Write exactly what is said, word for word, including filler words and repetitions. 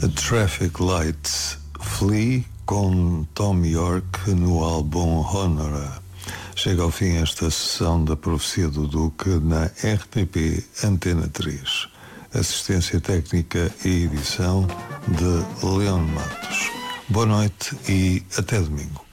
A Traffic Lights, Flea com Tom York no álbum Honora. Chega ao fim esta sessão da Profecia do Duque na R T P Antena três. Assistência técnica e edição de Leon Matos. Boa noite e até domingo.